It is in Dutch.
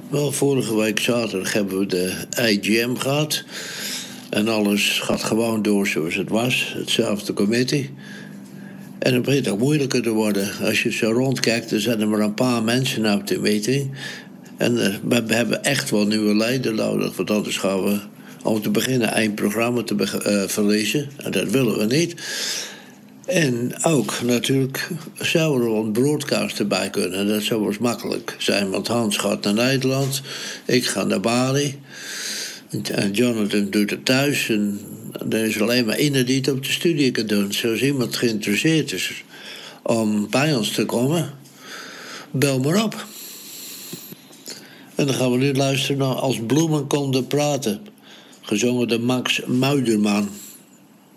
Wel, vorige week zaterdag hebben we de AGM gehad. En alles gaat gewoon door zoals het was. Hetzelfde committee. En het begint ook moeilijker te worden. Als je zo rondkijkt, er zijn er maar een paar mensen op de meeting. En we hebben echt wel nieuwe leden nodig. Want anders gaan we om te beginnen één programma te verliezen. En dat willen we niet. En ook natuurlijk zou er een broadcast erbij kunnen. Dat zou wel eens makkelijk zijn. Want Hans gaat naar Nederland. Ik ga naar Bali. En Jonathan doet het thuis. En er is alleen maar iemand die het op de studie kan doen. Zoals iemand geïnteresseerd is om bij ons te komen, bel maar op. En dan gaan we nu luisteren naar Als bloemen konden praten. Gezongen door Max Muiderman.